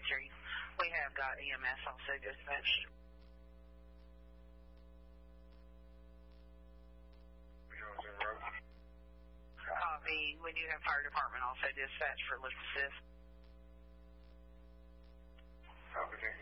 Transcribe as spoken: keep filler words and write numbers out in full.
Street. We have got E M S also dispatched. Copy. We do have fire department also dispatched for lift assist. Copy.